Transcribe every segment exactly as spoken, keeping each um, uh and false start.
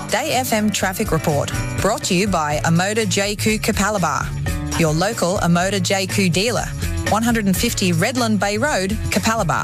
Day F M Traffic Report, brought to you by Amoda J Q Capalaba, your local Amoda J Q dealer, one fifty Redland Bay Road, Capalaba.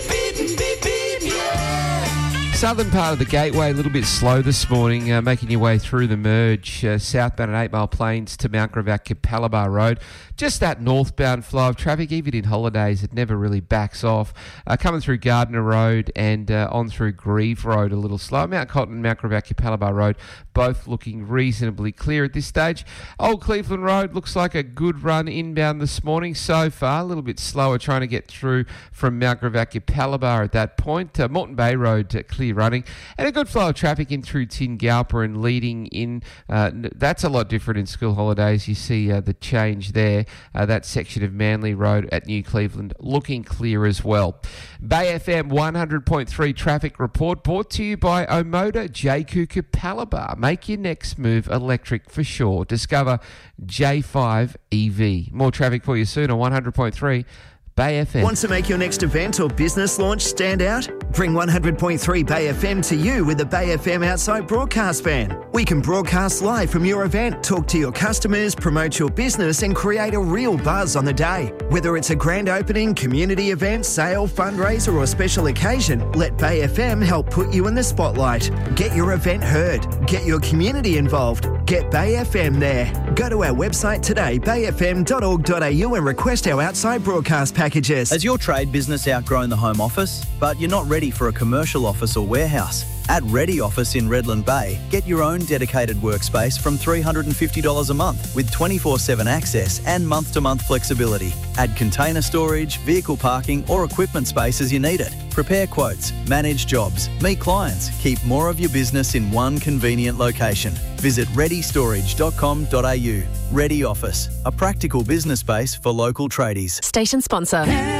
Southern part of the Gateway a little bit slow this morning, uh, making your way through the merge, uh, southbound at Eight Mile Plains to Mount Gravatt Capalaba Road. Just that northbound flow of traffic, even in holidays, it never really backs off. Uh, coming through Gardner Road and uh, on through Grieve Road a little slow. Mount Cotton and Mount Gravatt Capalaba Road both looking reasonably clear at this stage. Old Cleveland Road looks like a good run inbound this morning so far. A little bit slower trying to get through from Mount Gravatt Capalaba at that point. Uh, Moreton Bay Road uh, clear running, and a good flow of traffic in through Tingalpa and leading in. Uh, that's a lot different in school holidays. You see uh, the change there. Uh, that section of Manly Road at New Cleveland looking clear as well. Bay F M one hundred point three traffic report brought to you by Omoda J Q Capalaba. Make your next move electric for sure. Discover J five E V. More traffic for you soon on one hundred point three Bay F M. Want to make your next event or business launch stand out? Bring one hundred point three Bay F M to you with the Bay F M Outside Broadcast Van. We can broadcast live from your event, talk to your customers, promote your business and create a real buzz on the day. Whether it's a grand opening, community event, sale, fundraiser or special occasion, let Bay F M help put you in the spotlight. Get your event heard. Get your community involved. Get Bay F M there. Go to our website today, bay f m dot org dot a u and request our outside broadcast packages. Has your trade business outgrown the home office, but you're not ready for a commercial office or warehouse? At Ready Office in Redland Bay, get your own dedicated workspace from three hundred fifty dollars a month with twenty-four seven access and month-to-month flexibility. Add container storage, vehicle parking or equipment space as you need it. Prepare quotes, manage jobs, meet clients, keep more of your business in one convenient location. Visit ready storage dot com dot a u. Ready Office, a practical business space for local tradies. Station sponsor.